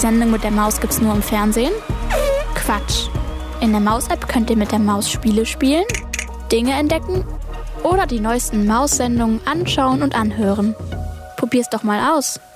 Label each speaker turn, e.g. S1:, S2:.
S1: Sendung mit der Maus gibt's nur im Fernsehen? Quatsch. In der Maus-App könnt ihr mit der Maus Spiele spielen, Dinge entdecken oder die neuesten Maus-Sendungen anschauen und anhören. Probier's doch mal aus.